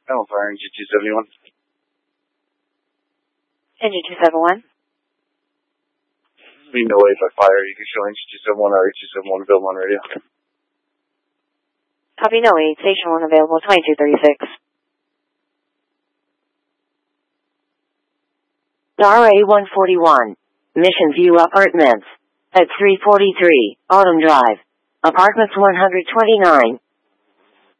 Alpha Fire Engine 271. Engine 271. Be no way if I fire, you can show Engine 271 or 271 available on radio. Copy, no 8, Station 1 available, 2236. RA-141, Mission View Apartments, at 343, Autumn Drive, Apartments 129.